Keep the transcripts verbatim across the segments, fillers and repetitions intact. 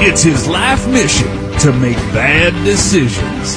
It's his life mission to make bad decisions.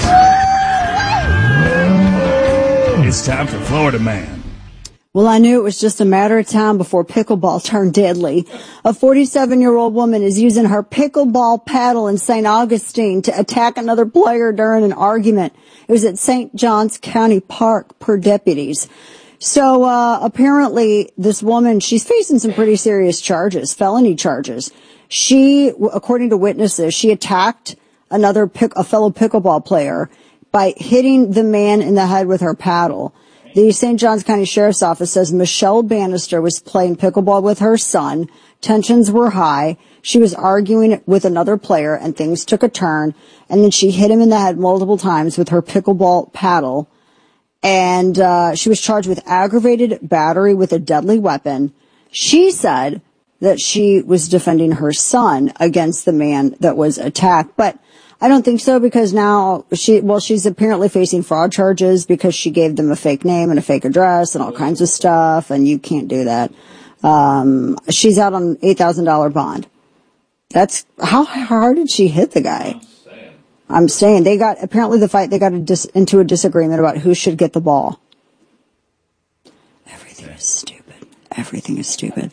It's time for Florida Man. Well, I knew it was just a matter of time before pickleball turned deadly. A forty-seven-year-old woman is using her pickleball paddle in Saint Augustine to attack another player during an argument. It was at Saint Johns County Park, per deputies. So, uh, apparently this woman, she's facing some pretty serious charges, felony charges. She, according to witnesses, she attacked another pick, a fellow pickleball player by hitting the man in the head with her paddle. The Saint Johns County Sheriff's Office says Michelle Bannister was playing pickleball with her son. Tensions were high. She was arguing with another player and things took a turn. And then she hit him in the head multiple times with her pickleball paddle. And uh she was charged with aggravated battery with a deadly weapon. She said that she was defending her son against the man that was attacked. But I don't think so, because now she, well, she's apparently facing fraud charges because she gave them a fake name and a fake address and all kinds of stuff, and you can't do that. Um she's out on eight thousand dollars bond. That's, how hard did she hit the guy? I'm saying they got, apparently the fight, they got a dis, into a disagreement about who should get the ball. Everything is stupid. Everything is stupid.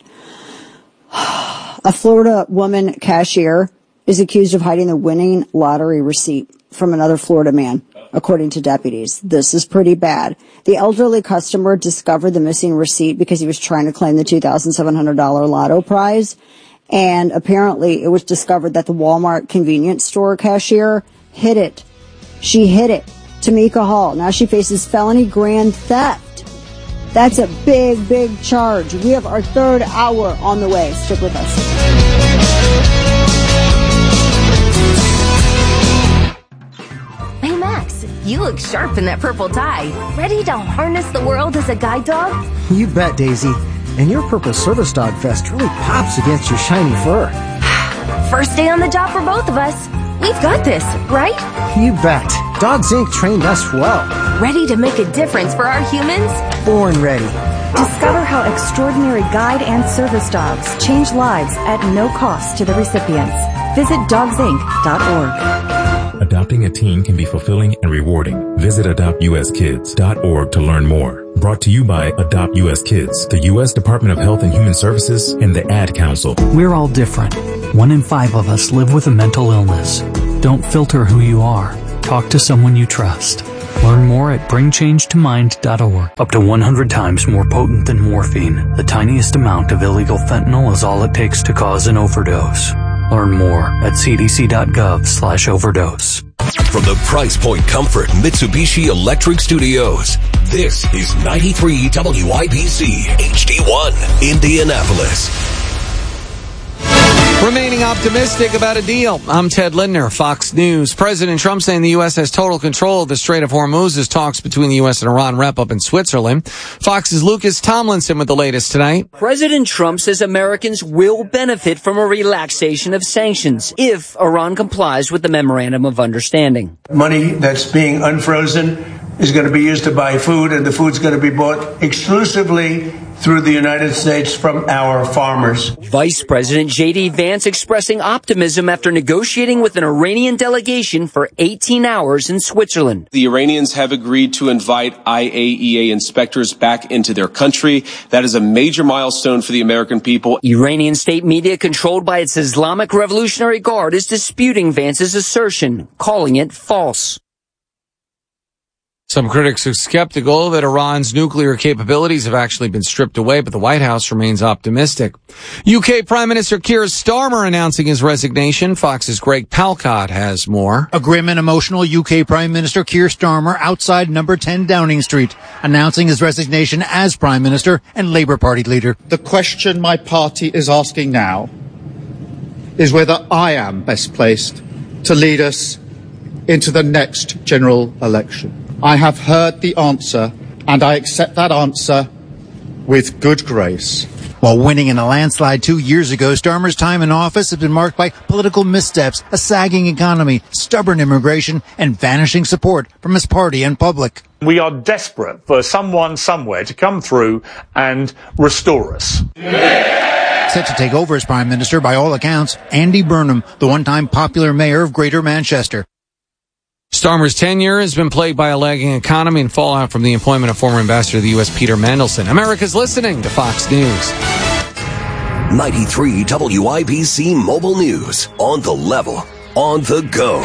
A Florida woman cashier is accused of hiding the winning lottery receipt from another Florida man, according to deputies. This is pretty bad. The elderly customer discovered the missing receipt because he was trying to claim the two thousand seven hundred dollars lotto prize. And apparently it was discovered that the Walmart convenience store cashier hid it. She hid it. Tamika Hall. Now she faces felony grand theft. That's a big, big charge. We have our third hour on the way. Stick with us. Hey, Max, you look sharp in that purple tie. Ready to harness the world as a guide dog? You bet, Daisy. And your purple service dog vest really pops against your shiny fur. First day on the job for both of us. We've got this, right? You bet. Dogs Incorporated trained us well. Ready to make a difference for our humans? Born ready. Discover how extraordinary guide and service dogs change lives at no cost to the recipients. Visit dogs inc dot org. Adopting a teen can be fulfilling and rewarding. Visit adopt u s kids dot org to learn more. Brought to you by Adopt U S Kids, the U S Department of Health and Human Services, and the Ad Council. We're all different. One in five of us live with a mental illness. Don't filter who you are. Talk to someone you trust. Learn more at bring change to mind dot org. Up to one hundred times more potent than morphine, the tiniest amount of illegal fentanyl is all it takes to cause an overdose. Learn more at c d c dot gov slash overdose. From the Price Point Comfort Mitsubishi Electric Studios, this is ninety-three W I B C H D one, Indianapolis. Remaining optimistic about a deal. I'm Ted Lindner, Fox News. President Trump saying the U S has total control of the Strait of Hormuz as talks between the U S and Iran wrap up in Switzerland. Fox's Lucas Tomlinson with the latest tonight. President Trump says Americans will benefit from a relaxation of sanctions if Iran complies with the Memorandum of Understanding. Money that's being unfrozen is going to be used to buy food, and the food's going to be bought exclusively through the United States from our farmers. Vice President J D Vance expressing optimism after negotiating with an Iranian delegation for eighteen hours in Switzerland. The Iranians have agreed to invite I A E A inspectors back into their country. That is a major milestone for the American people. Iranian state media controlled by its Islamic Revolutionary Guard is disputing Vance's assertion, calling it false. Some critics are skeptical that Iran's nuclear capabilities have actually been stripped away, but the White House remains optimistic. U K Prime Minister Keir Starmer announcing his resignation. Fox's Greg Palcott has more. A grim and emotional U K Prime Minister Keir Starmer outside number ten Downing Street, announcing his resignation as Prime Minister and Labour Party leader. The question my party is asking now is whether I am best placed to lead us into the next general election. I have heard the answer, and I accept that answer with good grace. While winning in a landslide two years ago, Starmer's time in office has been marked by political missteps, a sagging economy, stubborn immigration, and vanishing support from his party and public. We are desperate for someone somewhere to come through and restore us. Set to take over as Prime Minister, by all accounts, Andy Burnham, the one-time popular mayor of Greater Manchester. Starmer's tenure has been plagued by a lagging economy and fallout from the appointment of former ambassador to the U S Peter Mandelson. America's listening to Fox News. ninety-three W I B C Mobile News. On the level. On the go.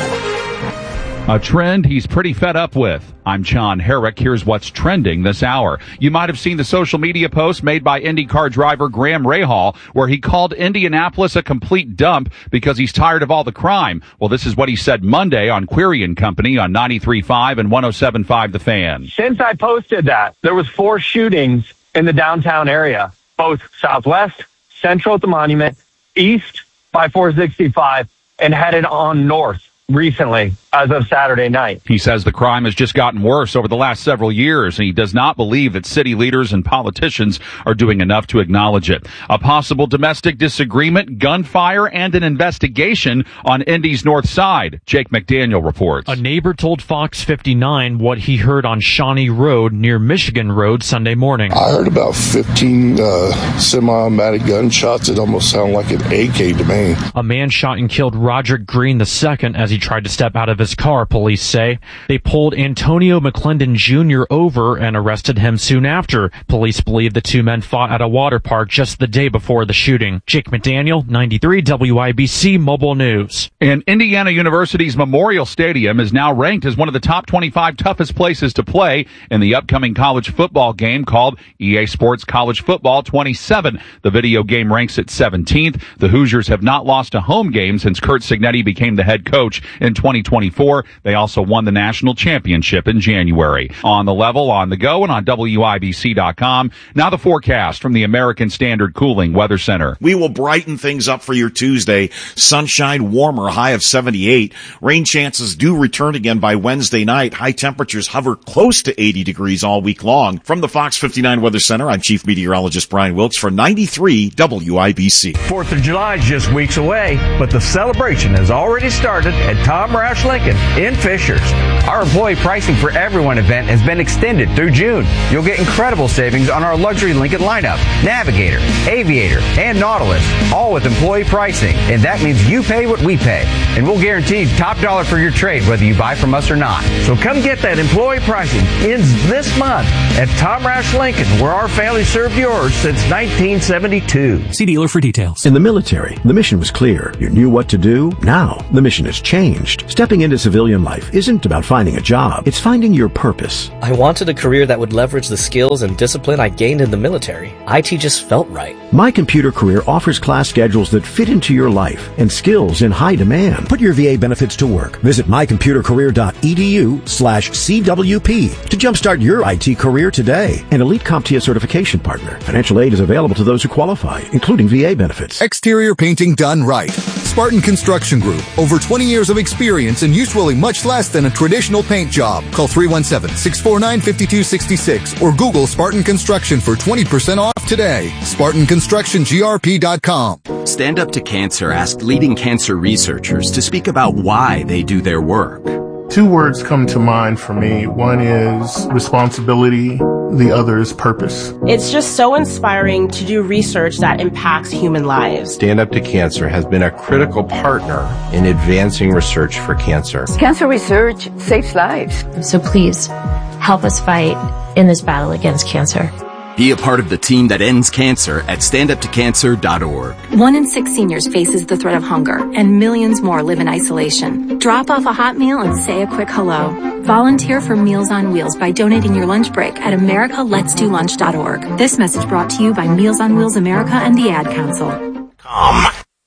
A trend he's pretty fed up with. I'm John Herrick. Here's what's trending this hour. You might have seen the social media post made by IndyCar driver Graham Rahal, where he called Indianapolis a complete dump because he's tired of all the crime. Well, this is what he said Monday on Query and Company on ninety-three point five and one oh seven point five The Fan. Since I posted that, there was four shootings in the downtown area, both southwest, central at the Monument, east by four sixty-five, and headed on north recently as of Saturday night. He says the crime has just gotten worse over the last several years, and he does not believe that city leaders and politicians are doing enough to acknowledge it. A possible domestic disagreement, gunfire, and an investigation on Indy's north side. Jake McDaniel reports. A neighbor told Fox fifty-nine what he heard on Shawnee Road near Michigan Road Sunday morning. I heard about fifteen uh, semi-automatic gunshots. It almost sounded like an A K to me. A man shot and killed Roderick Green the second as he tried to step out of his car, police say. They pulled Antonio McClendon Junior over and arrested him soon after. Police believe the two men fought at a water park just the day before the shooting. Jake McDaniel, ninety-three W I B C Mobile News. And Indiana University's Memorial Stadium is now ranked as one of the top twenty-five toughest places to play in the upcoming college football game called E A Sports College Football twenty-seven. The video game ranks at seventeenth. The Hoosiers have not lost a home game since Curt Cignetti became the head coach in twenty twenty-four. They also won the national championship in January. On the level, on the go, and on W I B C dot com. Now the forecast from the American Standard Cooling Weather Center. We will brighten things up for your Tuesday. Sunshine, warmer, high of seventy-eight. Rain chances do return again by Wednesday night. High temperatures hover close to eighty degrees all week long. From the Fox fifty-nine Weather Center, I'm Chief Meteorologist Brian Wilkes for ninety-three W I B C. Fourth of July is just weeks away, but the celebration has already started at Tom Roush Lincoln in Fishers. Our employee pricing for everyone event has been extended through June. You'll get incredible savings on our luxury Lincoln lineup, Navigator, Aviator, and Nautilus, all with employee pricing. And that means you pay what we pay. And we'll guarantee top dollar for your trade, whether you buy from us or not. So come get that employee pricing. Ends this month at Tom Roush Lincoln, where our family served yours since nineteen seventy-two. See dealer for details. In the military, the mission was clear. You knew what to do. Now, the mission has changed. Stepping into civilian life isn't about finding a job. It's finding your purpose. I wanted a career that would leverage the skills and discipline I gained in the military. I T just felt right. My Computer Career offers class schedules that fit into your life and skills in high demand. Put your V A benefits to work. Visit mycomputercareer.edu slash CWP to jumpstart your I T career today. An elite CompTIA certification partner. Financial aid is available to those who qualify, including V A benefits. Exterior painting done right. Spartan Construction Group. Over twenty years of experience and usually much less than a traditional paint job. Call three one seven, six four nine, five two six six or Google Spartan Construction for twenty percent off today. Spartan Construction G R P dot com. Stand Up to Cancer asked leading cancer researchers to speak about why they do their work. Two words come to mind for me. One is responsibility. The other is purpose. It's just so inspiring to do research that impacts human lives. Stand Up to Cancer has been a critical partner in advancing research for cancer. Cancer research saves lives. So please, help us fight in this battle against cancer. Be a part of the team that ends cancer at stand up to cancer dot org. One in six seniors faces the threat of hunger, and millions more live in isolation. Drop off a hot meal and say a quick hello. Volunteer for Meals on Wheels by donating your lunch break at america lets do lunch dot org. This message brought to you by Meals on Wheels America and the Ad Council. Um.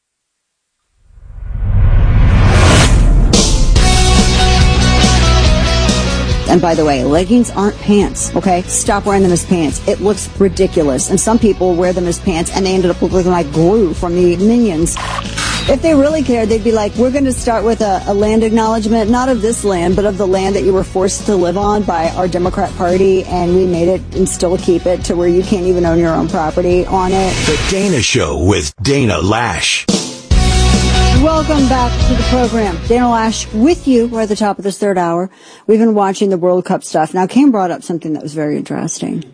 And by the way, leggings aren't pants, okay? Stop wearing them as pants. It looks ridiculous. And some people wear them as pants and they ended up looking like Gru from the Minions. If they really cared, they'd be like, we're going to start with a, a land acknowledgement, not of this land, but of the land that you were forced to live on by our Democrat Party, and we made it and still keep it to where you can't even own your own property on it. The Dana Show with Dana Lash. Welcome back to the program. Dana Lash with you. We're at the top of this third hour. We've been watching the World Cup stuff. Now, Cam brought up something that was very interesting.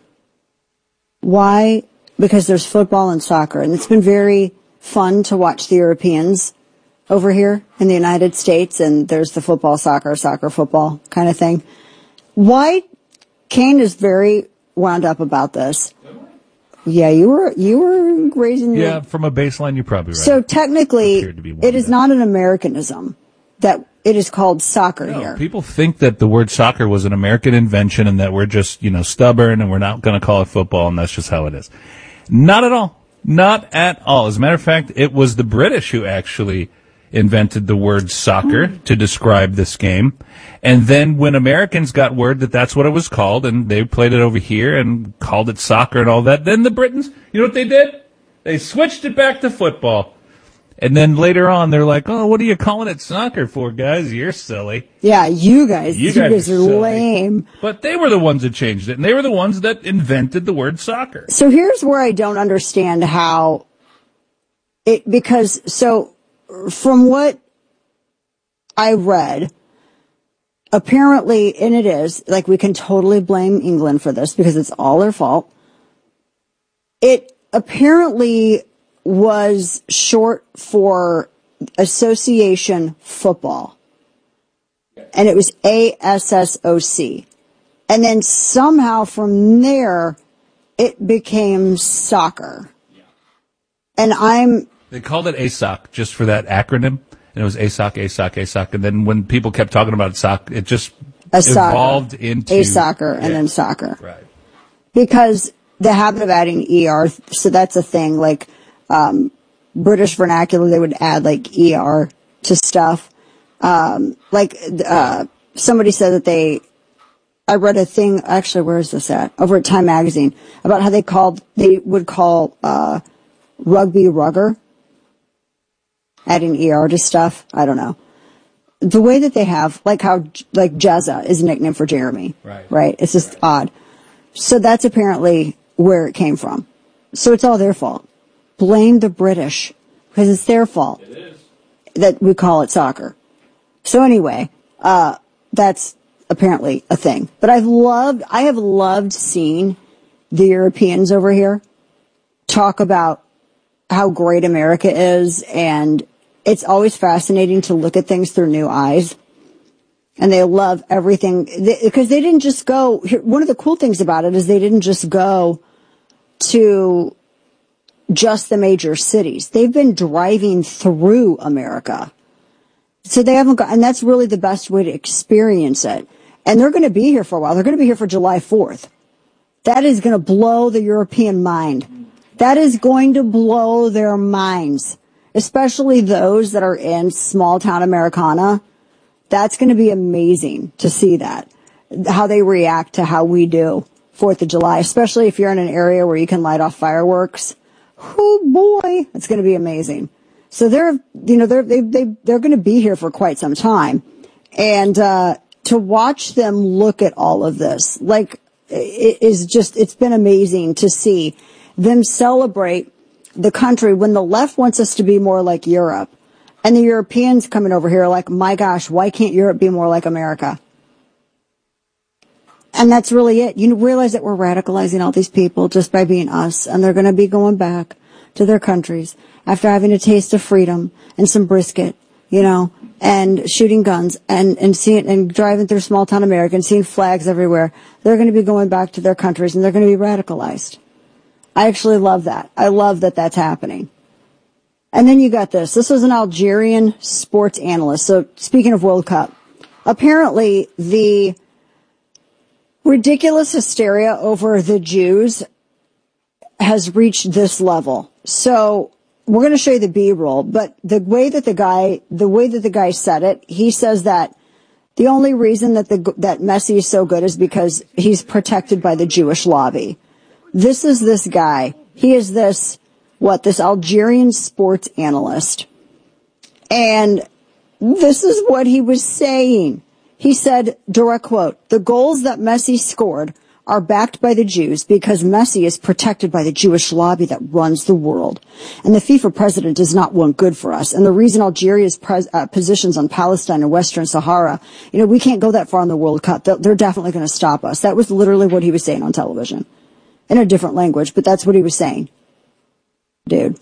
Why? Because there's football and soccer, and it's been very fun to watch the Europeans over here in the United States, and there's the football, soccer, soccer, football kind of thing. Why? Kane is very wound up about this. Yeah, you were you were raising your... Yeah, from a baseline, you're probably right. So technically, it is not an Americanism that it is called soccer No, here. people think that the word soccer was an American invention and that we're just, you know, stubborn and we're not going to call it football and that's just how it is. Not at all. Not at all. As a matter of fact, it was the British who actually invented the word soccer to describe this game. And then when Americans got word that that's what it was called and they played it over here and called it soccer and all that, then the Britons, you know what they did? They switched it back to football. And then later on, they're like, oh, what are you calling it soccer for, guys? You're silly. Yeah, you guys, You you guys guys, are are silly. lame. But they were the ones that changed it, and they were the ones that invented the word soccer. So here's where I don't understand how it, because, so from what I read, apparently, and it is, like we can totally blame England for this because it's all their fault. It apparently was short for Association Football. And it was A S S O C. And then somehow from there, it became soccer. And I'm... They called it A S O C just for that acronym, and it was A S O C, A S O C, A S O C. And then when people kept talking about soccer, it just a evolved soccer, into... A soccer, yeah. and then soccer. Right. Because the habit of adding E R, so that's a thing, like... Um, British vernacular, they would add like E R to stuff. Um, like, uh, somebody said that they, I read a thing, actually, where is this at? Over at Time Magazine, about how they called, they would call, uh, rugby rugger. Adding E R to stuff. I don't know. The way that they have, like how, like Jezza is a nickname for Jeremy. Right. Right? It's just right. odd. So that's apparently where it came from. So it's all their fault. Blame the British, because it's their fault It is. that we call it soccer. So anyway, uh, that's apparently a thing. But I've loved, I have loved seeing the Europeans over here talk about how great America is, and it's always fascinating to look at things through new eyes. And they love everything, because they, they didn't just go, one of the cool things about it is they didn't just go to just the major cities. They've been driving through America. So they haven't got, and that's really the best way to experience it. And they're going to be here for a while. They're going to be here for July fourth. That is going to blow the European mind. That is going to blow their minds, especially those that are in small town Americana. That's going to be amazing to see that, how they react to how we do fourth of July, especially if you're in an area where you can light off fireworks. Oh boy, it's going to be amazing. So they're, you know, they're, they, they, they're going to be here for quite some time. And, uh, to watch them look at all of this, like, it is just, it's been amazing to see them celebrate the country when the left wants us to be more like Europe. And the Europeans coming over here are like, my gosh, why can't Europe be more like America? And that's really it. You realize that we're radicalizing all these people just by being us, and they're going to be going back to their countries after having a taste of freedom and some brisket, you know, and shooting guns and, and seeing, and driving through small town America and seeing flags everywhere. They're going to be going back to their countries, and they're going to be radicalized. I actually love that. I love that that's happening. And then you got this. This was an Algerian sports analyst. So speaking of World Cup, apparently the ridiculous hysteria over the Jews has reached this level. So we're going to show you the B-roll, but the way that the guy, the way that the guy said it, he says that the only reason that the, that Messi is so good is because he's protected by the Jewish lobby. This is this guy. He is this, what, this Algerian sports analyst. And this is what he was saying. He said, direct quote, the goals that Messi scored are backed by the Jews because Messi is protected by the Jewish lobby that runs the world. And the FIFA president does not want good for us. And the reason Algeria's pres- uh, positions on Palestine and Western Sahara, you know, we can't go that far in the World Cup. They're, they're definitely going to stop us. That was literally what he was saying on television. In a different language, but that's what he was saying. Dude.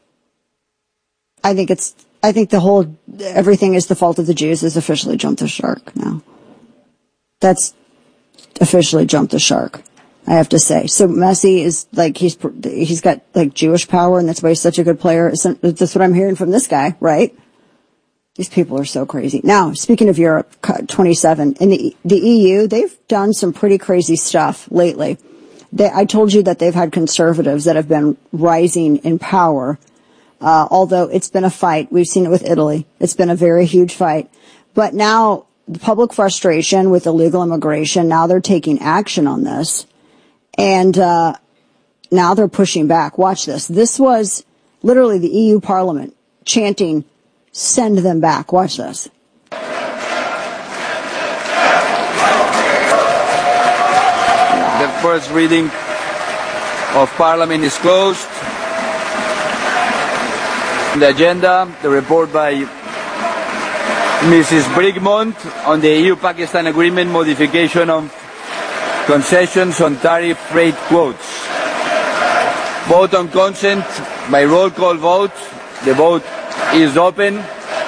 I think it's, I think the whole, everything is the fault of the Jews has officially jumped the shark now. That's officially jumped the shark, I have to say. So Messi is like, he's, he's got like Jewish power and that's why he's such a good player. That's what I'm hearing from this guy, right? These people are so crazy. Now, speaking of Europe, twenty-seven, in the, the E U, they've done some pretty crazy stuff lately. They, I told you that they've had conservatives that have been rising in power, uh, although it's been a fight. We've seen it with Italy. It's been a very huge fight. But now, the public frustration with illegal immigration, now they're taking action on this. And uh now they're pushing back. Watch this. This was literally the E U Parliament chanting, send them back. Watch this. The first reading of Parliament is closed. The agenda, the report by Missus Brigmont on the E U-Pakistan Agreement modification of concessions on tariff rate quotes. Vote on consent by roll call vote. The vote is open.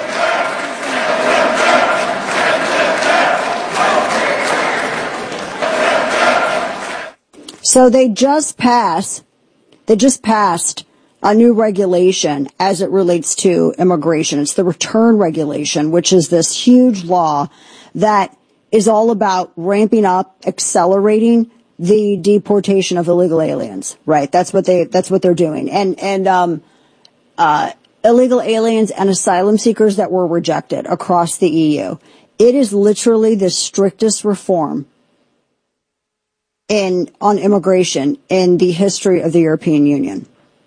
So they just pass, they just passed a new regulation as it relates to immigration. It's the return regulation, which is this huge law that is all about ramping up, accelerating the deportation of illegal aliens, right? That's what they, that's what they're doing. And, and, um, uh, illegal aliens and asylum seekers that were rejected across the E U. It is literally the strictest reform in, on immigration in the history of the European Union.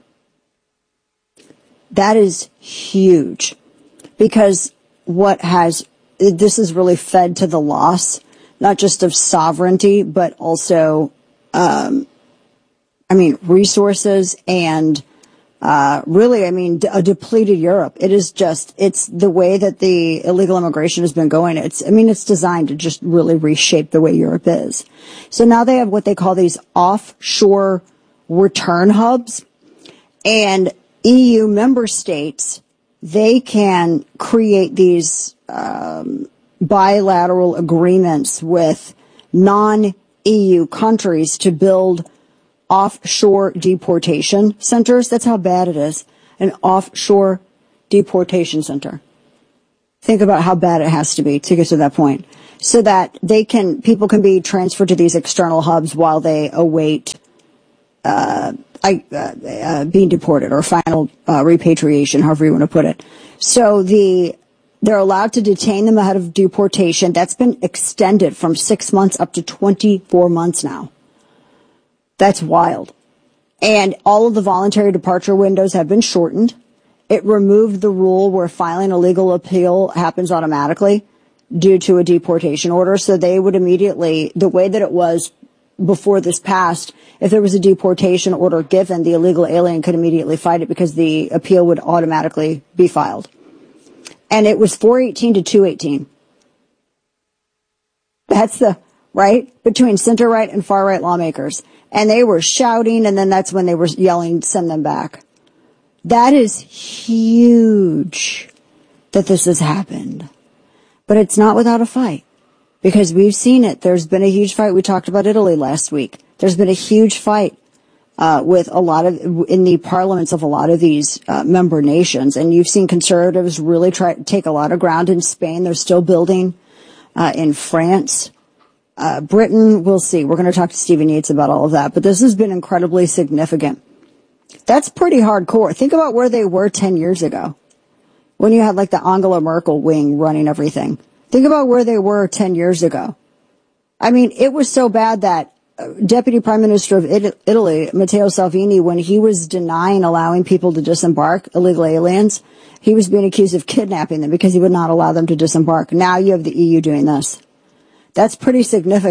That is huge because what has, this has really fed to the loss, not just of sovereignty, but also, um, I mean, resources and, uh, really, I mean, a depleted Europe. It is just, it's the way that the illegal immigration has been going. It's, I mean, it's designed to just really reshape the way Europe is. So now they have what they call these offshore return hubs, and E U member states, they can create these um, bilateral agreements with non-E U countries to build offshore deportation centers. That's how bad it is. An offshore deportation center. Think about how bad it has to be to get to that point. So that they can, people can be transferred to these external hubs while they await uh I, uh, uh, being deported or final uh, repatriation, however you want to put it. So the they're allowed to detain them ahead of deportation. That's been extended from six months up to twenty-four months now. That's wild. And all of the voluntary departure windows have been shortened. It removed the rule where filing a legal appeal happens automatically due to a deportation order. So they would immediately, the way that it was before this passed, if there was a deportation order given, the illegal alien could immediately fight it because the appeal would automatically be filed. And it was four eighteen to two eighteen. That's the, right? Between center-right and far-right lawmakers. And they were shouting, and then that's when they were yelling, send them back. That is huge that this has happened. But it's not without a fight. Because we've seen it. There's been a huge fight. We talked about Italy last week. There's been a huge fight uh with a lot of, in the parliaments of a lot of these uh, member nations. And you've seen conservatives really try to take a lot of ground in Spain. They're still building uh in France. Uh Britain, we'll see. We're going to talk to Stephen Yates about all of that. But this has been incredibly significant. That's pretty hardcore. Think about where they were ten years ago when you had like the Angela Merkel wing running everything. Think about where they were ten years ago. I mean, it was so bad that Deputy Prime Minister of Italy, Matteo Salvini, when he was denying allowing people to disembark, illegal aliens, he was being accused of kidnapping them because he would not allow them to disembark. Now you have the E U doing this. That's pretty significant.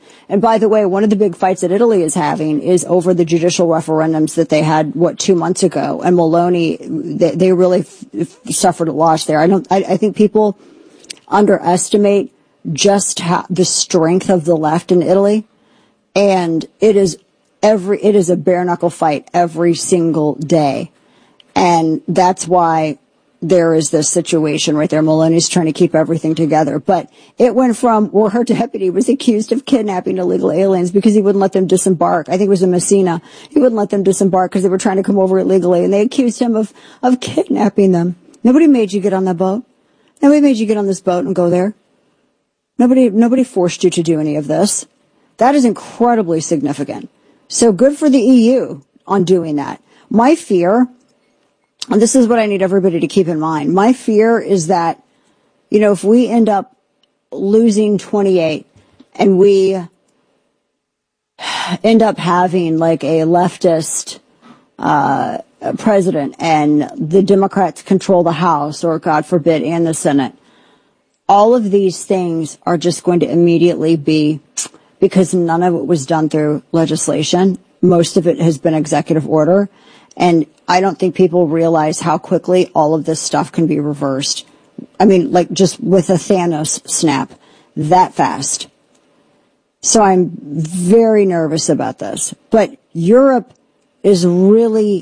And by the way, one of the big fights that Italy is having is over the judicial referendums that they had, what, two months ago. And Meloni, they, they really f- f- suffered a loss there. I don't, I, I think people underestimate just how the strength of the left in Italy. And it is every, it is a bare knuckle fight every single day. And that's why there is this situation right there. Meloni's trying to keep everything together. But it went from, well, her deputy was accused of kidnapping illegal aliens because he wouldn't let them disembark. I think it was in Messina. He wouldn't let them disembark because they were trying to come over illegally. And they accused him of, of kidnapping them. Nobody made you get on that boat. Nobody made you get on this boat and go there. Nobody, nobody forced you to do any of this. That is incredibly significant. So good for the E U on doing that. My fear, and this is what I need everybody to keep in mind. My fear is that, you know, if we end up losing twenty-eight and we end up having like a leftist uh president and the Democrats control the House or, God forbid, and the Senate, all of these things are just going to immediately be, because none of it was done through legislation. Most of it has been executive order. And I don't think people realize how quickly all of this stuff can be reversed. I mean, like just with a Thanos snap, that fast. So I'm very nervous about this. But Europe is really,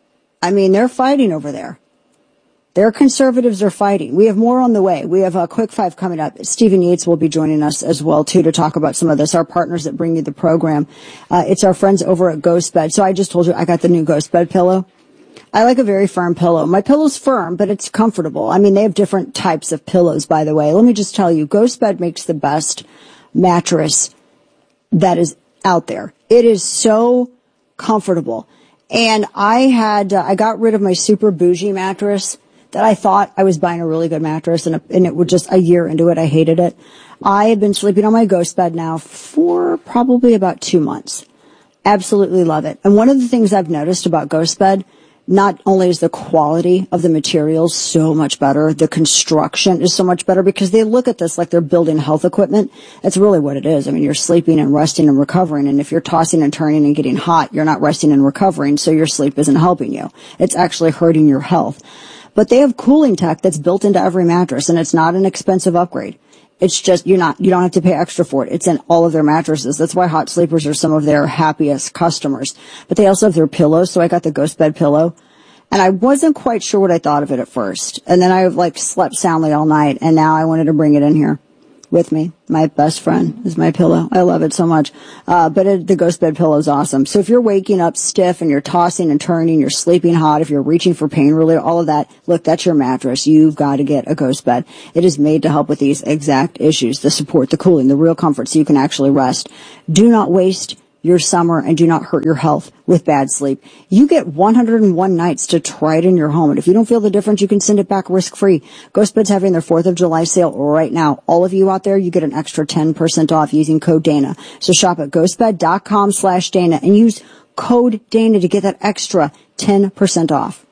I mean, they're fighting over there. Their conservatives are fighting. We have more on the way. We have a quick five coming up. Stephen Yates will be joining us as well, too, to talk about some of this. Our partners that bring you the program. Uh, it's our friends over at Ghost Bed. So I just told you I got the new Ghost Bed pillow. I like a very firm pillow. My pillow's firm, but it's comfortable. I mean, they have different types of pillows, by the way. Let me just tell you, Ghost Bed makes the best mattress that is out there. It is so comfortable. And I had, uh, I got rid of my super bougie mattress that I thought I was buying a really good mattress, and, and it was just a year into it, I hated it. I have been sleeping on my Ghost Bed now for probably about two months. Absolutely love it. And one of the things I've noticed about Ghost Bed, not only is the quality of the materials so much better, the construction is so much better, because they look at this like they're building health equipment. That's really what it is. I mean, you're sleeping and resting and recovering, and if you're tossing and turning and getting hot, you're not resting and recovering, so your sleep isn't helping you. It's actually hurting your health. But they have cooling tech that's built into every mattress, and it's not an expensive upgrade. It's just, you're not, you don't have to pay extra for it. It's in all of their mattresses. That's why hot sleepers are some of their happiest customers. But they also have their pillows, so I got the Ghost Bed pillow. And I wasn't quite sure what I thought of it at first. And then I like slept soundly all night, and now I wanted to bring it in here with me. My best friend is my pillow. I love it so much. Uh, but it, the Ghost Bed pillow is awesome. So if you're waking up stiff and you're tossing and turning, you're sleeping hot, if you're reaching for pain relief, all of that, look, that's your mattress. You've got to get a Ghost Bed. It is made to help with these exact issues, the support, the cooling, the real comfort, so you can actually rest. Do not waste your summer and do not hurt your health with bad sleep. You get one hundred one nights to try it in your home. And if you don't feel the difference, you can send it back risk-free. GhostBed's having their fourth of July sale right now. All of you out there, you get an extra ten percent off using code Dana. So shop at ghostbed.com slash Dana and use code Dana to get that extra ten percent off.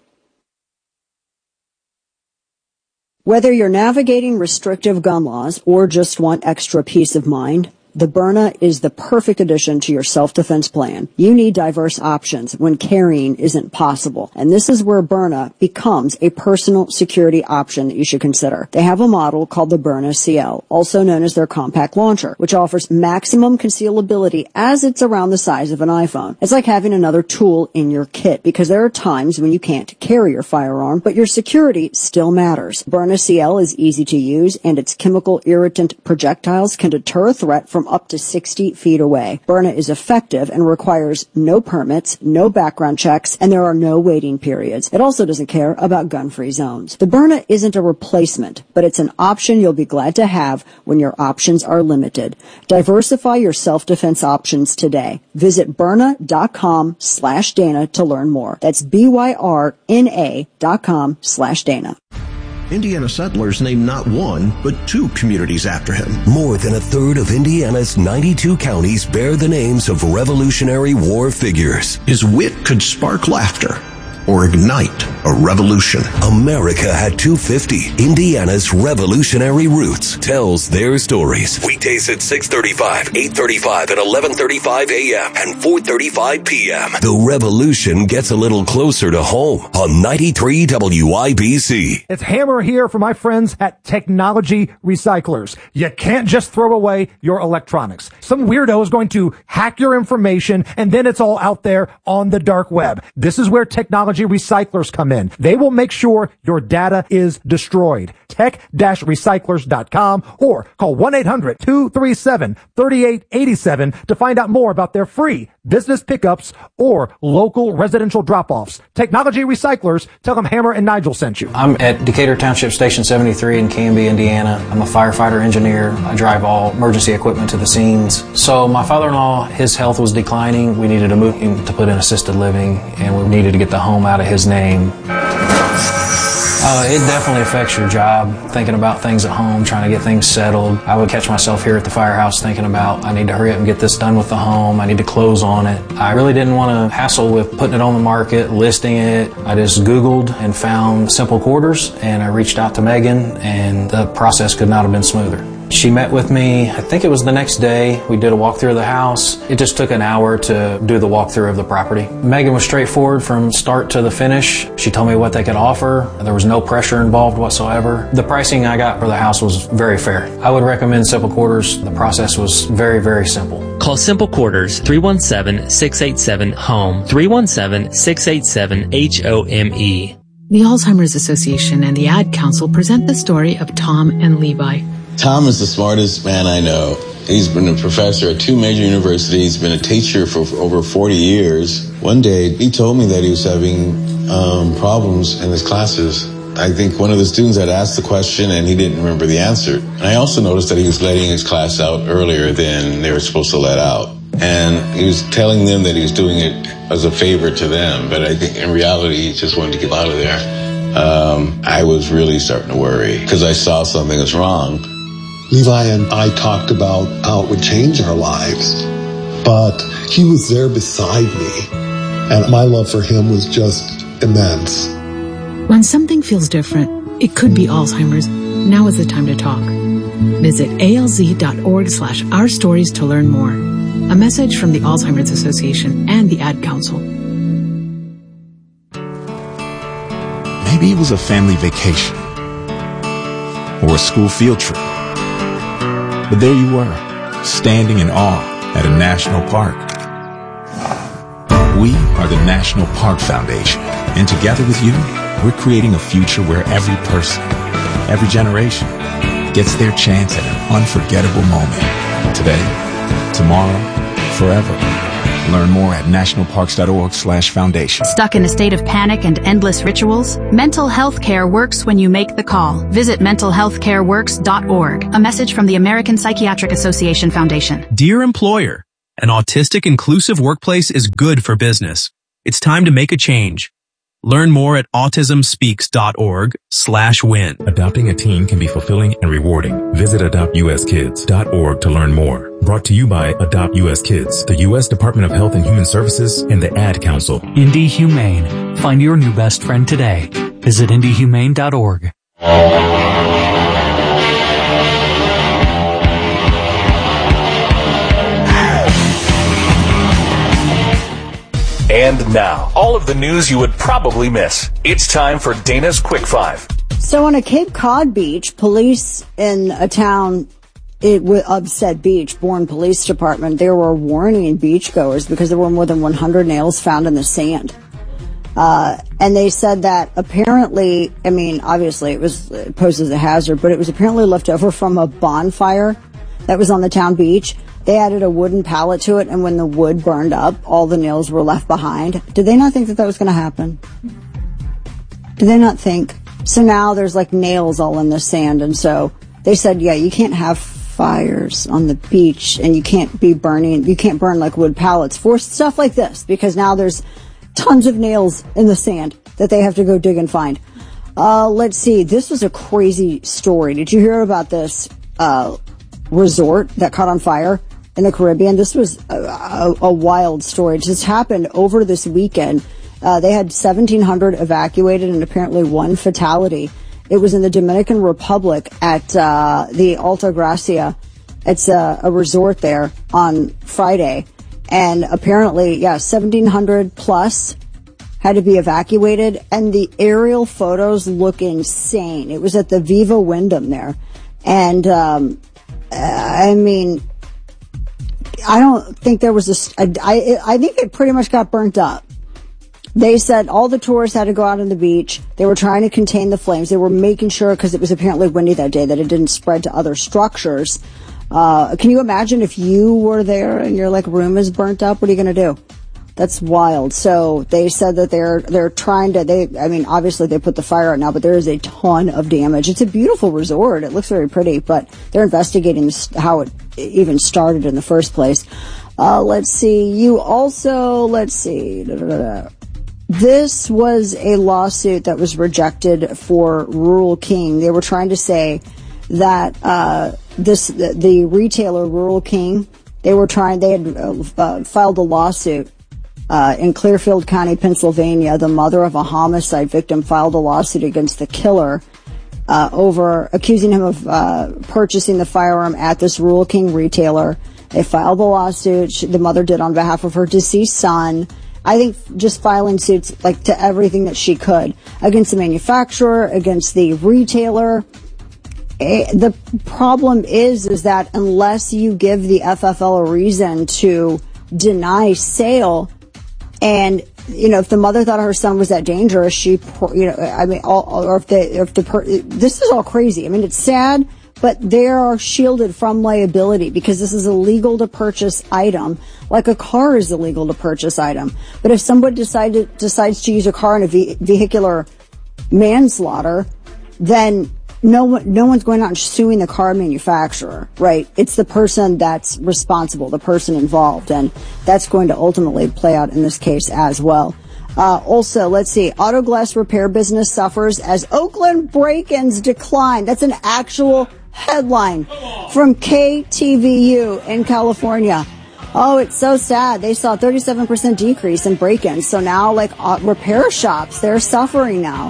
Whether you're navigating restrictive gun laws or just want extra peace of mind, the Byrna is the perfect addition to your self-defense plan. You need diverse options when carrying isn't possible. And this is where Byrna becomes a personal security option that you should consider. They have a model called the Byrna C L, also known as their compact launcher, which offers maximum concealability as it's around the size of an iPhone. It's like having another tool in your kit, because there are times when you can't carry your firearm, but your security still matters. Byrna C L is easy to use, and its chemical irritant projectiles can deter a threat from up to sixty feet away. Byrna is effective and requires no permits, no background checks, and there are no waiting periods. It also doesn't care about gun-free zones. The Byrna isn't a replacement, but it's an option you'll be glad to have when your options are limited. Diversify your self-defense options today. Visit Byrna.com slash Dana to learn more. That's B-Y-R-N-A dot com slash Dana. Indiana settlers named not one, but two communities after him. More than a third of Indiana's ninety-two counties bear the names of Revolutionary War figures. His wit could spark laughter. or ignite a revolution? America at two fifty, Indiana's revolutionary roots, tells their stories. Weekdays at six thirty-five, eight thirty-five, and eleven thirty-five a.m. and four thirty-five p.m. The revolution gets a little closer to home on ninety-three W I B C. It's Hammer here for my friends at Technology Recyclers. You can't just throw away your electronics. Some weirdo is going to hack your information, and then it's all out there on the dark web. This is where Technology Recyclers come in. They will make sure your data is destroyed. tech dash recyclers dot com or call one eight hundred, two three seven, three eight eight seven to find out more about their free business pickups or local residential drop-offs. Technology Recyclers, tell them Hammer and Nigel sent you. I'm at Decatur Township Station seventy-three in Canby, Indiana. I'm a firefighter engineer. I drive all emergency equipment to the scenes. So my father-in-law, his health was declining. We needed to move him to put in assisted living, and we needed to get the home out of his name. Uh, it definitely affects your job, thinking about things at home, trying to get things settled. I would catch myself here at the firehouse thinking about, I need to hurry up and get this done with the home. I need to close on it. I really didn't want to hassle with putting it on the market, listing it. I just Googled and found Simple Quarters, and I reached out to Megan, and the process could not have been smoother. She met with me, I think it was the next day. We did a walkthrough of the house. It just took an hour to do the walkthrough of the property. Megan was straightforward from start to the finish. She told me what they could offer. There was no pressure involved whatsoever. The pricing I got for the house was very fair. I would recommend Simple Quarters. The process was very, very simple. Call Simple Quarters, three one seven, six eight seven, HOME, three one seven, six eight seven, H O M E. The Alzheimer's Association and the Ad Council present the story of Tom and Levi. Tom is the smartest man I know. He's been a professor at two major universities, been a teacher for, for over forty years. One day, he told me that he was having um, problems in his classes. I think one of the students had asked the question and he didn't remember the answer. And I also noticed that he was letting his class out earlier than they were supposed to let out. And he was telling them that he was doing it as a favor to them, but I think in reality, he just wanted to get out of there. Um, I was really starting to worry because I saw something was wrong. Levi and I talked about how it would change our lives, but he was there beside me, and my love for him was just immense. When something feels different, it could be Alzheimer's. Now is the time to talk. Visit alz.org slash our stories to learn more. A message from the Alzheimer's Association and the Ad Council. Maybe it was a family vacation or a school field trip. But there you were, standing in awe at a national park. We are the National Park Foundation, and together with you, we're creating a future where every person, every generation, gets their chance at an unforgettable moment. Today, tomorrow, forever. Learn more at nationalparks.org slash foundation. Stuck in a state of panic and endless rituals? Mental health care works when you make the call. Visit mental health care works dot org. A message from the American Psychiatric Association Foundation. Dear employer, an autistic inclusive workplace is good for business. It's time to make a change. Learn more at autismspeaks.org slash win. Adopting a teen can be fulfilling and rewarding. Visit adopt u s kids dot org to learn more. Brought to you by Adopt U S Kids, the U S Department of Health and Human Services, and the Ad Council. Indie Humane. Find your new best friend today. Visit indie humane dot org. And now, all of the news you would probably miss. It's time for Dana's Quick Five. So on a Cape Cod beach, police in a town it of said beach, Bourne Police Department, they were warning beachgoers because there were more than one hundred nails found in the sand. Uh, and they said that apparently, I mean, obviously it was it posed as a hazard, but it was apparently left over from a bonfire that was on the town beach. They added a wooden pallet to it, and when the wood burned up, all the nails were left behind. Did they not think that that was going to happen? Did they not think? So now there's like nails all in the sand, and so they said, yeah, you can't have fires on the beach, and you can't be burning, you can't burn like wood pallets for stuff like this, because now there's tons of nails in the sand that they have to go dig and find. Uh, let's see. This was a crazy story. Did you hear about this uh, resort that caught on fire in the Caribbean? This was a, a, a wild story. It just happened over this weekend. Uh, they had seventeen hundred evacuated and apparently one fatality. It was in the Dominican Republic at uh, the Alta Gracia. It's a, a resort there on Friday. And apparently, yeah, seventeen hundred plus had to be evacuated. And the aerial photos look insane. It was at the Viva Wyndham there. And, um, I mean, I don't think there was a, I, I think it pretty much got burnt up. They said all the tourists had to go out on the beach. They were trying to contain the flames. They were making sure, because it was apparently windy that day, that it didn't spread to other structures. Uh, can you imagine if you were there and your like room is burnt up? What are you going to do? That's wild. So they said that they're they're trying to. They, I mean, obviously they put the fire out now, but there is a ton of damage. It's a beautiful resort. It looks very pretty, but they're investigating how it even started in the first place. Uh, let's see. You also let's see. Da, da, da, da. This was a lawsuit that was rejected for Rural King. They were trying to say that uh, this the, the retailer Rural King, they were trying. They had uh, uh, filed a lawsuit uh, in Clearfield County, Pennsylvania. The mother of a homicide victim filed a lawsuit against the killer uh, over accusing him of uh, purchasing the firearm at this Rural King retailer. They filed the lawsuit. She, the mother did on behalf of her deceased son. I think just filing suits like to everything that she could against the manufacturer, against the retailer. The problem is, is that unless you give the F F L a reason to deny sale, and you know, if the mother thought her son was that dangerous, she, you know, I mean, all, or if the, if the, per, this is all crazy. I mean, it's sad, but they are shielded from liability because this is illegal to purchase item, like a car is illegal to purchase item. But if somebody decided, decides to use a car in a ve- vehicular manslaughter, then no one, no one's going out and suing the car manufacturer, right? It's the person that's responsible, the person involved, and that's going to ultimately play out in this case as well. Uh, also, let's see, auto glass repair business suffers as Oakland break-ins decline. That's an actual headline from K T V U in California. Oh, it's so sad. They saw a thirty-seven percent decrease in break-ins. So now, like, uh, repair shops, they're suffering now.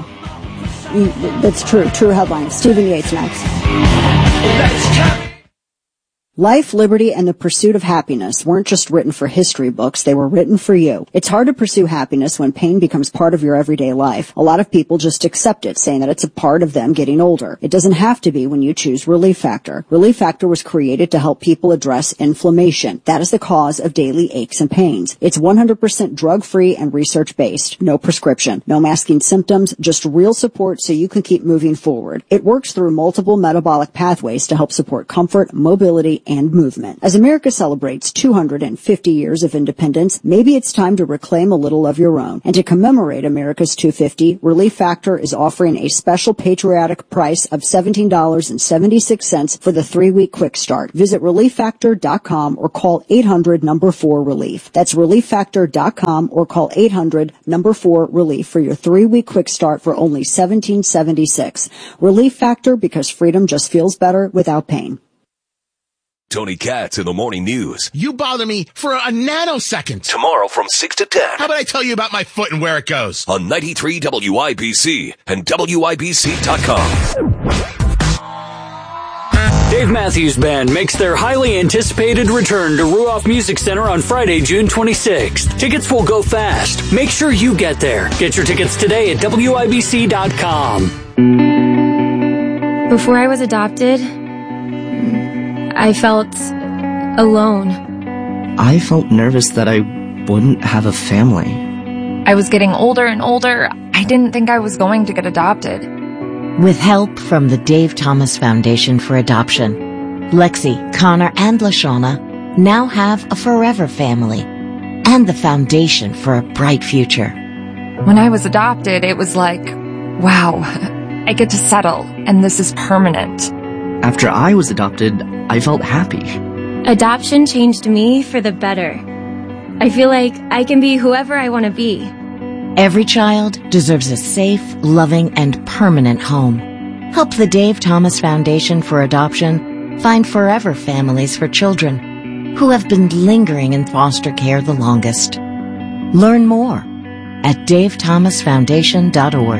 That's true. True headline. Stephen Yates next. Life, liberty, and the pursuit of happiness weren't just written for history books, they were written for you. It's hard to pursue happiness when pain becomes part of your everyday life. A lot of people just accept it, saying that it's a part of them getting older. It doesn't have to be when you choose Relief Factor. Relief Factor was created to help people address inflammation. That is the cause of daily aches and pains. It's one hundred percent drug-free and research-based. No prescription. No masking symptoms, just real support so you can keep moving forward. It works through multiple metabolic pathways to help support comfort, mobility, and movement. As America celebrates two hundred fifty years of independence, maybe it's time to reclaim a little of your own. And to commemorate America's two hundred fifty, Relief Factor is offering a special patriotic price of seventeen dollars and seventy-six cents for the three-week quick start. Visit relief factor dot com or call eight hundred number four relief. That's relief factor dot com or call eight hundred number four relief for your three-week quick start for only seventeen seventy-six. Relief Factor, because freedom just feels better without pain. Tony Katz in the morning news. You bother me for a nanosecond. Tomorrow from six to ten. How about I tell you about my foot and where it goes? On ninety-three W I B C and W I B C dot com. Dave Matthews Band makes their highly anticipated return to Ruoff Music Center on Friday, June twenty-sixth. Tickets will go fast. Make sure you get there. Get your tickets today at W I B C dot com. Before I was adopted, I felt alone. I felt nervous that I wouldn't have a family. I was getting older and older. I didn't think I was going to get adopted. With help from the Dave Thomas Foundation for Adoption, Lexi, Connor, and LaShawna now have a forever family and the foundation for a bright future. When I was adopted, it was like, wow, I get to settle, and this is permanent. After I was adopted, I felt happy. Adoption changed me for the better. I feel like I can be whoever I want to be. Every child deserves a safe, loving, and permanent home. Help the Dave Thomas Foundation for Adoption find forever families for children who have been lingering in foster care the longest. Learn more at dave thomas foundation dot org.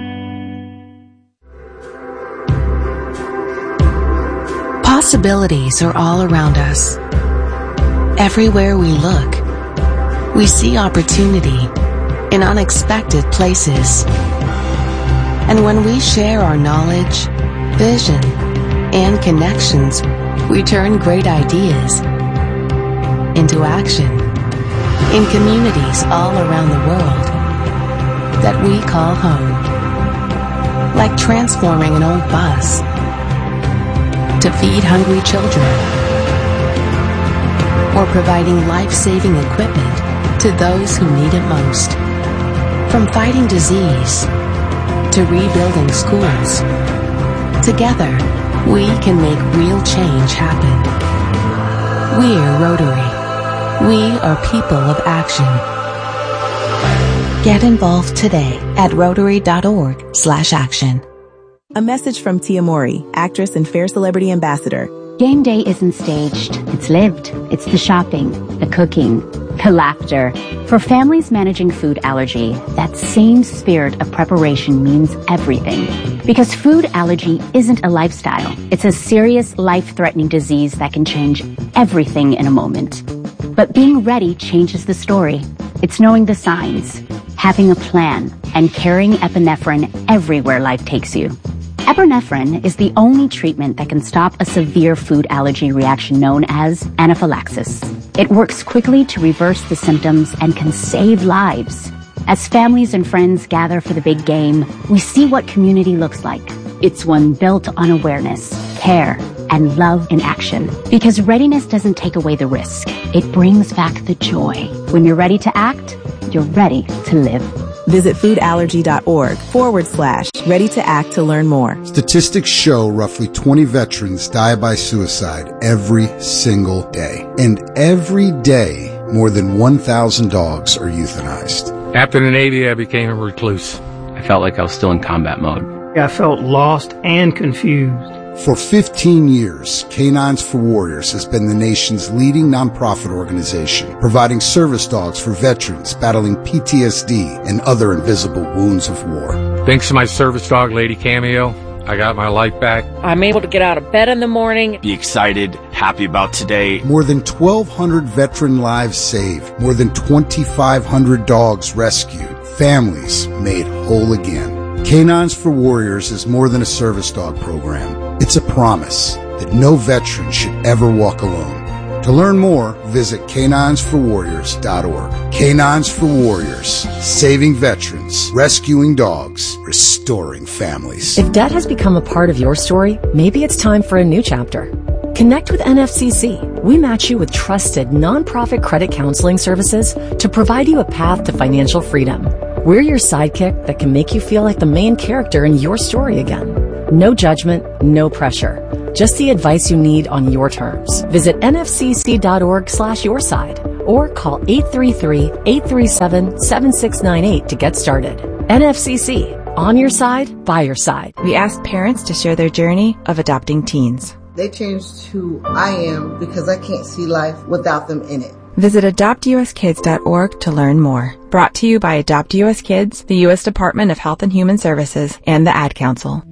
Possibilities are all around us. Everywhere we look, we see opportunity in unexpected places. And when we share our knowledge, vision, and connections, we turn great ideas into action in communities all around the world that we call home. Like transforming an old bus to feed hungry children, or providing life-saving equipment to those who need it most. From fighting disease to rebuilding schools, together we can make real change happen. We're Rotary. We are people of action. Get involved today at rotary dot org slash action. A message from Tia Mowry, actress and Fair Celebrity Ambassador. Game day isn't staged. It's lived. It's the shopping, the cooking, the laughter. For families managing food allergy, that same spirit of preparation means everything. Because food allergy isn't a lifestyle. It's a serious, life-threatening disease that can change everything in a moment. But being ready changes the story. It's knowing the signs, having a plan, and carrying epinephrine everywhere life takes you. Epinephrine is the only treatment that can stop a severe food allergy reaction known as anaphylaxis. It works quickly to reverse the symptoms and can save lives. As families and friends gather for the big game, we see what community looks like. It's one built on awareness, care, and love in action. Because readiness doesn't take away the risk. It brings back the joy. When you're ready to act, you're ready to live. Visit foodallergy.org forward slash ready to act to learn more. Statistics show roughly twenty veterans die by suicide every single day. And every day, more than one thousand dogs are euthanized. After the Navy, I became a recluse. I felt like I was still in combat mode. I felt lost and confused. For fifteen years, Canines for Warriors has been the nation's leading nonprofit organization, providing service dogs for veterans battling P T S D and other invisible wounds of war. Thanks to my service dog, Lady Cameo, I got my life back. I'm able to get out of bed in the morning. Be excited, happy about today. More than twelve hundred veteran lives saved, more than twenty-five hundred dogs rescued, families made whole again. Canines for Warriors is more than a service dog program. It's a promise that no veteran should ever walk alone. To learn more, visit canines for warriors dot org. Canines for Warriors, saving veterans, rescuing dogs, restoring families. If debt has become a part of your story, maybe it's time for a new chapter. Connect with N F C C. We match you with trusted nonprofit credit counseling services to provide you a path to financial freedom. We're your sidekick that can make you feel like the main character in your story again. No judgment, no pressure. Just the advice you need on your terms. Visit nfcc.org slash your side or call eight three three, eight three seven, seven six nine eight to get started. N F C C, on your side, by your side. We asked parents to share their journey of adopting teens. They changed who I am because I can't see life without them in it. Visit adopt u s kids dot org to learn more. Brought to you by Adopt U S Kids, the U S Department of Health and Human Services, and the Ad Council.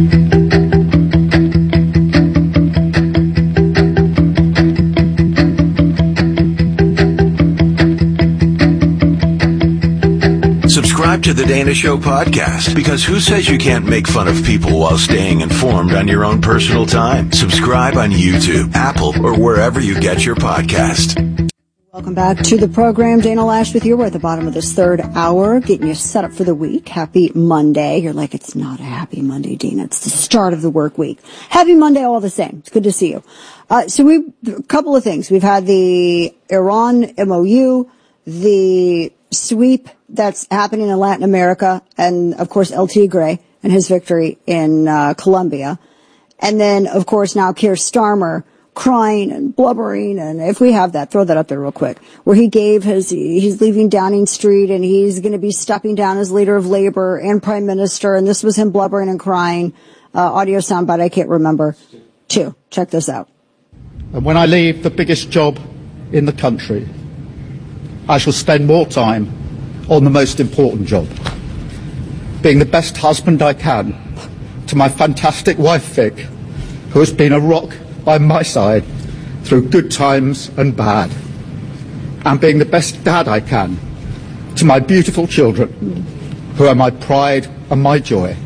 Subscribe to the Dana Show podcast, because who says you can't make fun of people while staying informed on your own personal time? Subscribe on YouTube, Apple, or wherever you get your podcast. Welcome back to the program. Dana Loesch with you. We're at the bottom of this third hour, getting you set up for the week. Happy Monday. You're like, it's not a happy Monday, Dana. It's the start of the work week. Happy Monday all the same. It's good to see you. Uh, so we, a couple of things. We've had the Iran M O U, the sweep that's happening in Latin America, and of course El Tigre and his victory in uh, Colombia. And then, of course, now Keir Starmer crying and blubbering, and if we have that, throw that up there real quick, where he gave his, he's leaving Downing Street and he's going to be stepping down as leader of Labour and Prime Minister, and this was him blubbering and crying. Uh, audio soundbite, I can't remember. Two. Check this out. And when I leave the biggest job in the country, I shall spend more time on the most important job, being the best husband I can to my fantastic wife, Vic, who has been a rock by my side through good times and bad, and being the best dad I can to my beautiful children, who are my pride and my joy.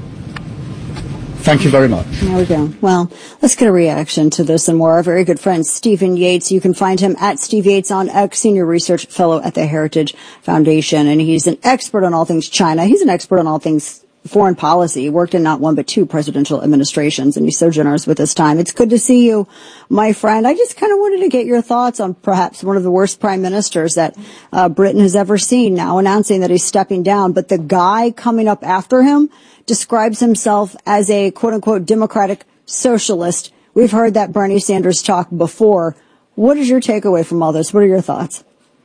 Thank you very much. There we go. Well, let's get a reaction to this and more. Our very good friend, Stephen Yates. You can find him at Steve Yates on X, Senior Research Fellow at the Heritage Foundation. And he's an expert on all things China. He's an expert on all things foreign policy. He worked in not one but two presidential administrations, and he's so generous with his time. It's good to see you, my friend. I just kind of wanted to get your thoughts on perhaps one of the worst prime ministers that uh, Britain has ever seen, now announcing that he's stepping down. But the guy coming up after him describes himself as a quote-unquote democratic socialist. We've heard that Bernie Sanders talk before. What is your takeaway from all this? What are your thoughts?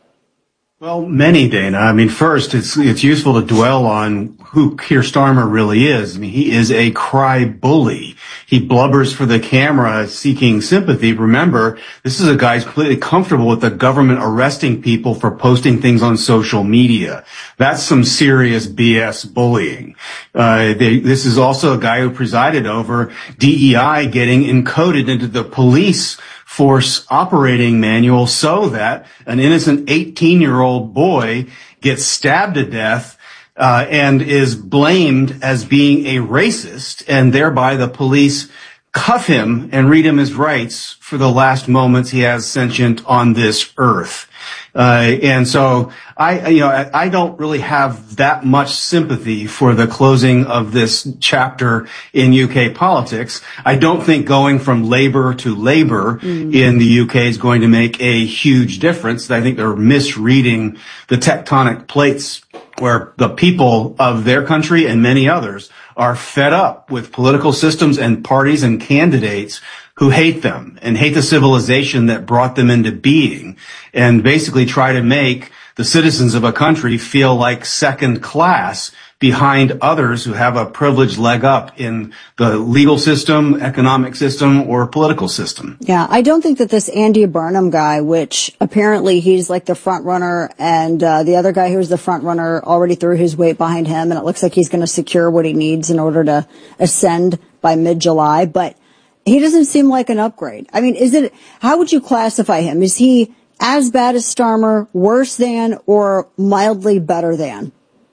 Well, many, Dana. I mean, first, it's it's useful to dwell on who Keir Starmer really is. I mean, he is a cry bully. He blubbers for the camera seeking sympathy. Remember, this is a guy who's completely comfortable with the government arresting people for posting things on social media. That's some serious B S bullying. Uh, they, this is also a guy who presided over D E I getting encoded into the police force operating manual so that an innocent eighteen-year-old boy gets stabbed to death uh, and is blamed as being a racist, and thereby the police cuff him and read him his rights for the last moments he has sentient on this earth. Uh, and so I, you know, I, I don't really have that much sympathy for the closing of this chapter in U K politics. I don't think going from Labour to Labour mm. in the U K is going to make a huge difference. I think they're misreading the tectonic plates where the people of their country and many others are fed up with political systems and parties and candidates who hate them and hate the civilization that brought them into being, and basically try to make the citizens of a country feel like second class behind others who have a privileged leg up in the legal system, economic system, or political system. Yeah, I don't think that this Andy Burnham guy, which apparently he's like the front runner, and uh, the other guy who's the front runner already threw his weight behind him, and it looks like he's going to secure what he needs in order to ascend by mid-July, but he doesn't seem like an upgrade. I mean, is it, how would you classify him? Is he as bad as Starmer, worse than, or mildly better than?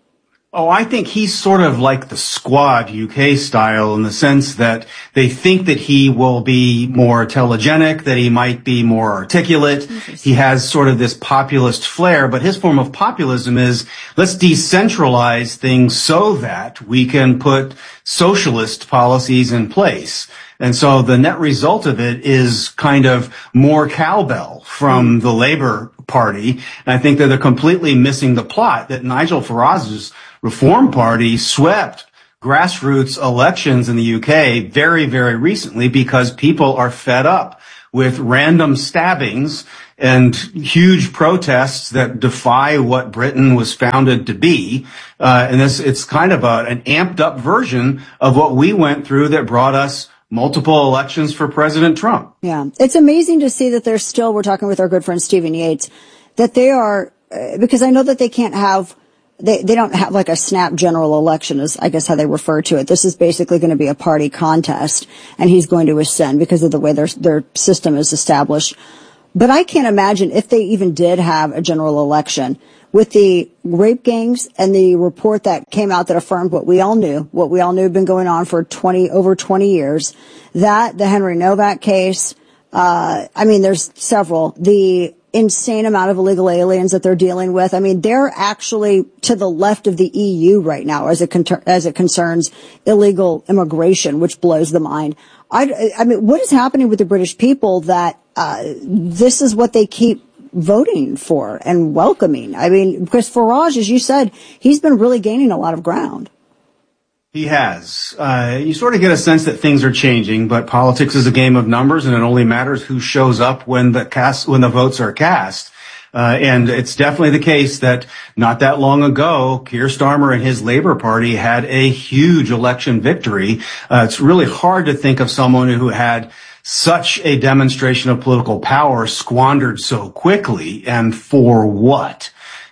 Oh, I think he's sort of like the Squad U K style in the sense that they think that he will be more telegenic, that he might be more articulate. He has sort of this populist flair, but his form of populism is let's decentralize things so that we can put socialist policies in place. And so the net result of it is kind of more cowbell from the Labour Party. And I think that they're completely missing the plot that Nigel Farage's Reform Party swept grassroots elections in the U K very, very recently because people are fed up with random stabbings and huge protests that defy what Britain was founded to be. Uh, and this, it's kind of a, an amped up version of what we went through that brought us multiple elections for President Trump. Yeah. It's amazing to see that there's still, we're talking with our good friend Stephen Yates, that they are, uh, because I know that they can't have, they, they don't have like a snap general election is, I guess, how they refer to it. This is basically going to be a party contest, and he's going to ascend because of the way their, their system is established. But I can't imagine if they even did have a general election with the rape gangs and the report that came out that affirmed what we all knew, what we all knew had been going on for twenty, over twenty years, that the Henry Novak case, uh, I mean, there's several, the insane amount of illegal aliens that they're dealing with. I mean, they're actually to the left of the E U right now as it, con- as it concerns illegal immigration, which blows the mind. I, I mean, what is happening with the British people that, uh, this is what they keep voting for and welcoming? I mean, because Farage, as you said, he's been really gaining a lot of ground. He has. Uh, you sort of get a sense that things are changing, but politics is a game of numbers, and it only matters who shows up when the cast, when the votes are cast. Uh, and it's definitely the case that not that long ago, Keir Starmer and his Labour Party had a huge election victory. Uh, it's really hard to think of someone who had such a demonstration of political power squandered so quickly, and for what?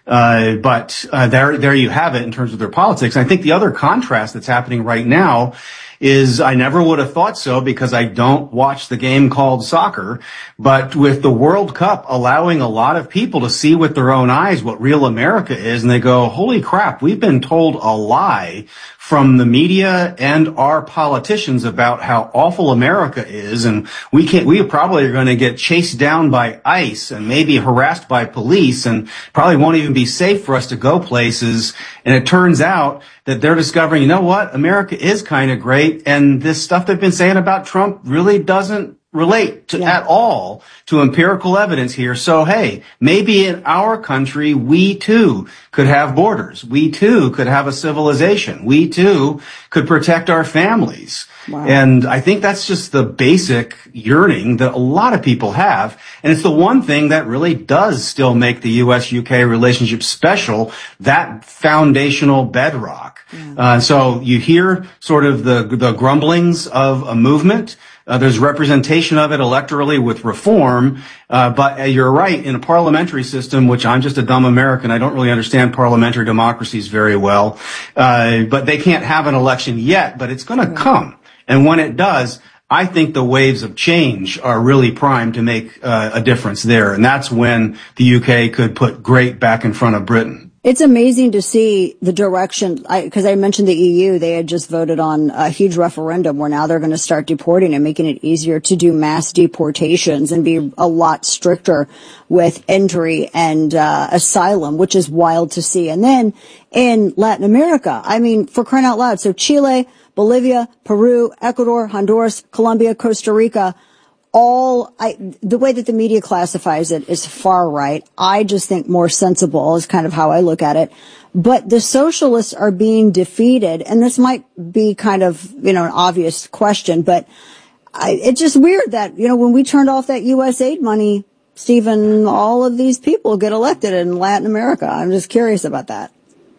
Uh, but uh, there, there you have it in terms of their politics. And I think the other contrast that's happening right now is I never would have thought so because I don't watch the game called soccer. But with the World Cup allowing a lot of people to see with their own eyes what real America is, and they go, holy crap, we've been told a lie from the media and our politicians about how awful America is, and we can't, we probably are going to get chased down by ICE and maybe harassed by police and probably won't even be safe for us to go places. And it turns out that they're discovering, you know what, America is kind of great, and this stuff they've been saying about Trump really doesn't relate to yeah. at all to empirical evidence here. So, hey, maybe in our country, we too could have borders. We too could have a civilization. We too could protect our families. Wow. And I think that's just the basic yearning that a lot of people have. And it's the one thing that really does still make the U S U K relationship special, that foundational bedrock. Yeah. Uh, so you hear sort of the, the grumblings of a movement. Uh, there's representation of it electorally with reform, uh, but uh, you're right, in a parliamentary system, which I'm just a dumb American, I don't really understand parliamentary democracies very well, uh, but they can't have an election yet, but it's going to come. And when it does, I think the waves of change are really primed to make uh, a difference there, and that's when the U K could put great back in front of Britain. It's amazing to see the direction, because I, I mentioned the E U, they had just voted on a huge referendum where now they're going to start deporting and making it easier to do mass deportations and be a lot stricter with entry and uh, asylum, which is wild to see. And then in Latin America, I mean, for crying out loud, so Chile, Bolivia, Peru, Ecuador, Honduras, Colombia, Costa Rica, all, I, the way that the media classifies it is far right. I just think more sensible is kind of how I look at it. But the socialists are being defeated, and this might be kind of, you know, an obvious question, but I, it's just weird that, you know, when we turned off that U S aid money, Stephen, all of these people get elected in Latin America. I'm just curious about that.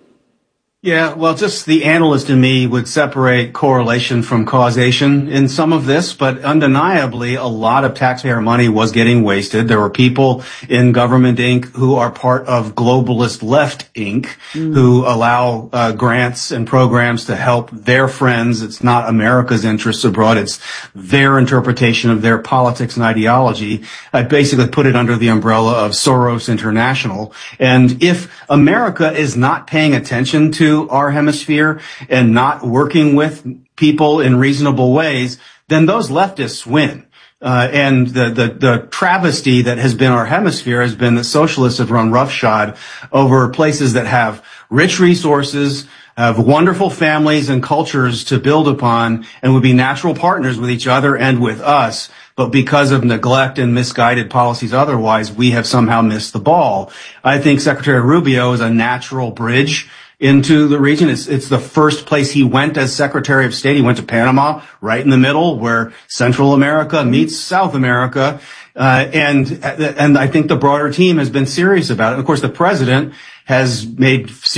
Yeah, well, just the analyst in me would separate correlation from causation in some of this, but undeniably a lot of taxpayer money was getting wasted. There were people in Government Incorporated who are part of Globalist Left Incorporated mm. who allow uh, grants and programs to help their friends. It's not America's interests abroad. It's their interpretation of their politics and ideology. I basically put it under the umbrella of Soros International. And if America is not paying attention to our hemisphere and not working with people in reasonable ways, then those leftists win. Uh, and the, the, the travesty that has been our hemisphere has been that socialists have run roughshod over places that have rich resources, have wonderful families and cultures to build upon, and would be natural partners with each other and with us. But because of neglect and misguided policies otherwise, we have somehow missed the ball. I think Secretary Rubio is a natural bridge into the region. It's, it's the first place he went as Secretary of State. He went to Panama, right in the middle, where Central America meets South America. Uh, and, and I think the broader team has been serious about it. And of course, the president has made